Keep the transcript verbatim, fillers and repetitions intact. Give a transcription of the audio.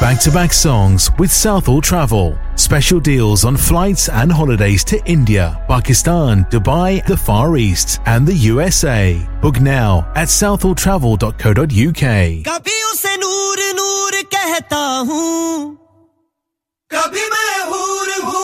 Back-to-back songs with Southall Travel. Special deals on flights and holidays to India, Pakistan, Dubai, the Far East and the U S A. Book now at southall travel dot co dot uk. कभी उसे नूर नूर कहता हूँ, कभी मैं हूर हूँ